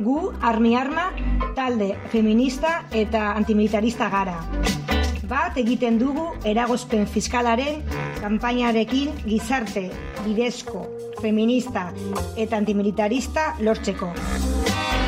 Gu Armi Arma talde feminista eta antimilitarista gara. Bat egiten dugu eragozpen fiskalaren kanpainarekin gizarte bidezko, feminista eta antimilitarista lortzeko.